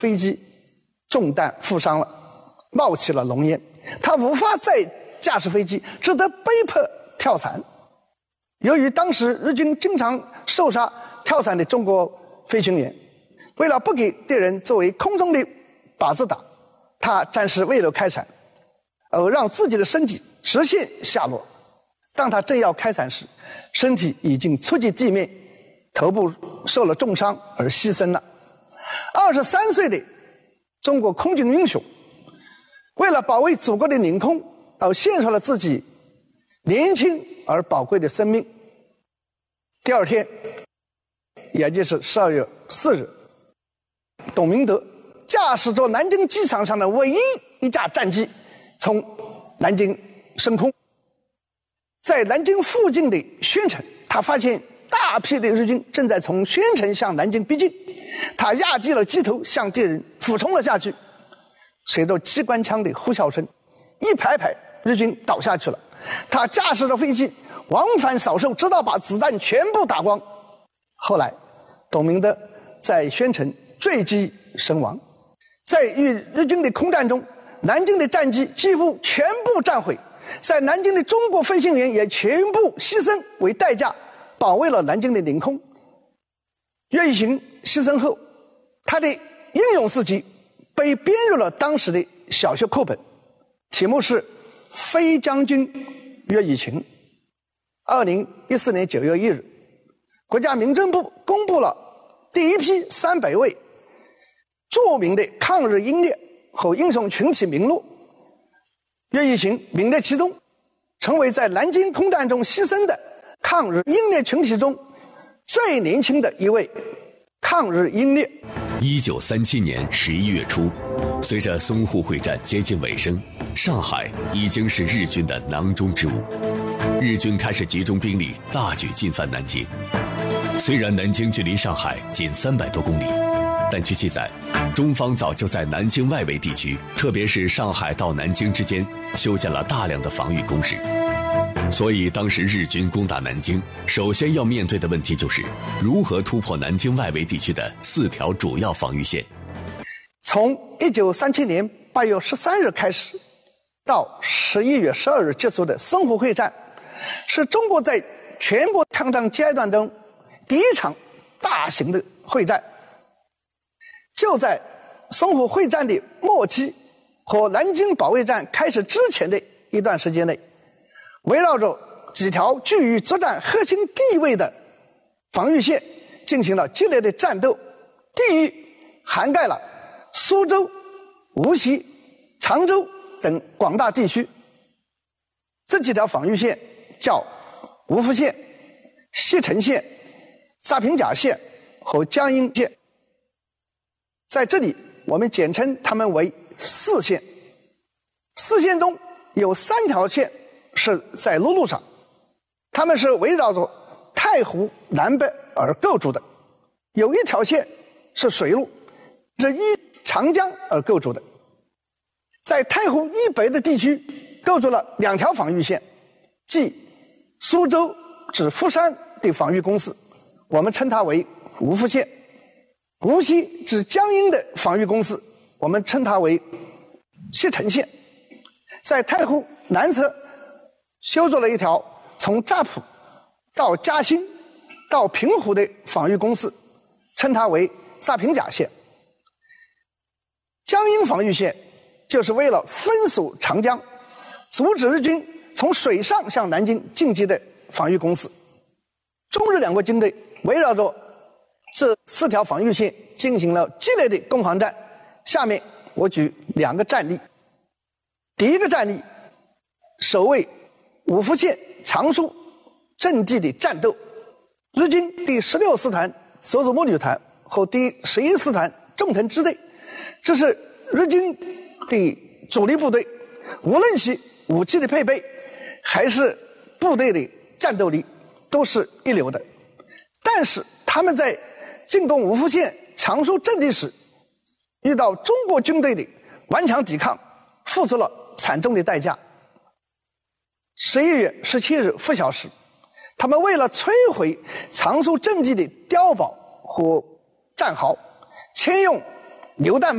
飞机中弹负伤了，冒起了浓烟，他无法再驾驶飞机，只得被迫跳伞。由于当时日军经常射杀跳伞的中国飞行员，为了不给敌人作为空中的靶子打，他暂时未有开伞，而让自己的身体直线下落。当他正要开伞时，身体已经触及地面，头部受了重伤而牺牲了。23岁的中国空军英雄，为了保卫祖国的领空而献出了自己年轻而宝贵的生命。第二天，也就是12月4日，董明德驾驶着南京机场上的唯一一架战机从南京升空。在南京附近的宣城，他发现大批的日军正在从宣城向南京逼近，他压低了机头向敌人俯冲了下去。随着机关枪的呼啸声，一排排日军倒下去了。他驾驶着飞机往返扫射，直到把子弹全部打光。后来董明德在宣城坠机身亡。在与日军的空战中，南京的战机几乎全部战毁，在南京的中国飞行员也全部牺牲为代价，保卫了南京的领空。岳一行牺牲后，他的英勇事迹被编入了当时的小学课本，题目是《飞将军岳以勤》。2014年9月1日，国家民政部公布了第一批300位著名的抗日英烈和英雄群体名录，岳以勤名列其中，成为在南京空战中牺牲的抗日英烈群体中最年轻的一位抗日英烈。 1937年11月初，随着淞沪会战接近尾声，上海已经是日军的囊中之物。日军开始集中兵力，大举进犯南京。虽然南京距离上海仅300多公里，但据记载，中方早就在南京外围地区，特别是上海到南京之间，修建了大量的防御工事。所以当时日军攻打南京，首先要面对的问题就是如何突破南京外围地区的4条主要防御线。 从1937年8月13日开始，到11月12日结束的淞沪会战，是中国在全国抗战阶段中第一场大型的会战。就在淞沪会战的末期和南京保卫战开始之前的一段时间内，围绕着几条居于作战核心地位的防御线进行了激烈的战斗，地域涵盖了苏州、无锡、常州等广大地区。这几条防御线叫芜湖线、西城线、沙坪甲线和江阴线。在这里我们简称它们为4线。4线中有3条线是在陆路上，它们是围绕着太湖南北而构筑的；有1条线是水路，是依长江而构筑的。在太湖以北的地区构筑了2条防御线，即苏州至富山的防御工事，我们称它为芜湖线；无锡至江阴的防御工事，我们称它为西城线。在太湖南侧修筑了1条从乍浦到嘉兴到平湖的防御工事，称它为沙坪甲线。江阴防御线就是为了封锁长江，阻止日军从水上向南京进击的防御工事。中日两国军队围绕着这4条防御线进行了激烈的攻防战。下面我举2个战例。第一个战例，守卫芜湖县常熟阵地的战斗，日军第16师团手指木旅团和第11师团中藤支队，这是日军的主力部队，无论其武器的配备还是部队的战斗力都是一流的。但是他们在进攻芜湖县常熟阵地时，遇到中国军队的顽强抵抗，付出了惨重的代价。11月17日拂晓时，他们为了摧毁常熟阵地的碉堡和战壕，迁用榴弹